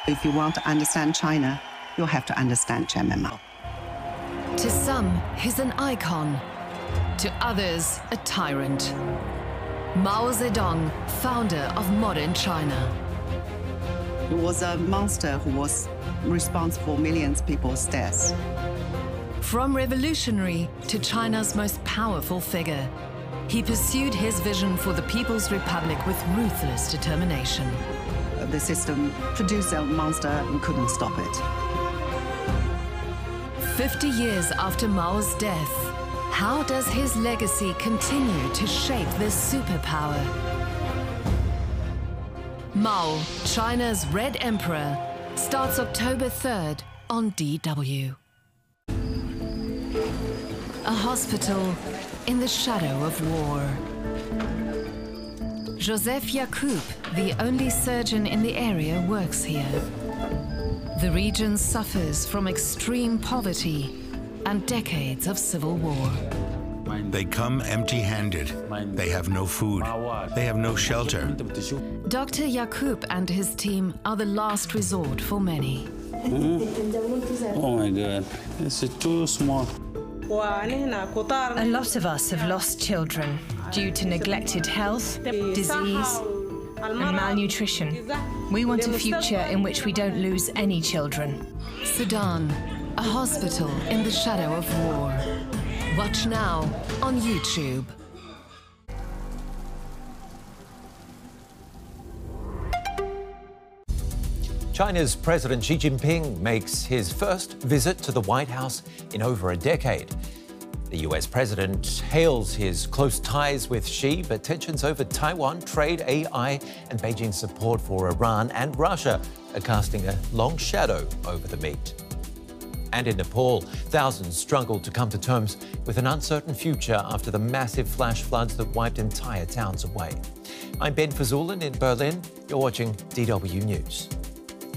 If you want to understand China, you'll have to understand Chairman Mao. To some, he's an icon. To others, a tyrant. Mao Zedong, founder of modern China. He was a monster who was responsible for millions of people's deaths. From revolutionary to China's most powerful figure, he pursued his vision for the People's Republic with ruthless determination. The system produced a monster and couldn't stop it. 50 years after Mao's death, how does his legacy continue to shape this superpower? Mao, China's Red Emperor, starts October 3rd on DW. A hospital in the shadow of war. Joseph Yacoub, the only surgeon in the area, works here. The region suffers from extreme poverty and decades of civil war. They come empty-handed. They have no food. They have no shelter. Dr. Yacoub and his team are the last resort for many. Oh my God, this is too small. A lot of us have lost children due to neglected health, disease, and malnutrition. We want a future in which we don't lose any children. Sudan, a hospital in the shadow of war. Watch now on YouTube. China's President Xi Jinping makes his first visit to the White House in over a decade. The US president hails his close ties with Xi, but tensions over Taiwan, trade, AI, and Beijing's support for Iran and Russia are casting a long shadow over the meet. And in Nepal, thousands struggled to come to terms with an uncertain future after the massive flash floods that wiped entire towns away. I'm Ben Fazulin in Berlin. You're watching DW News.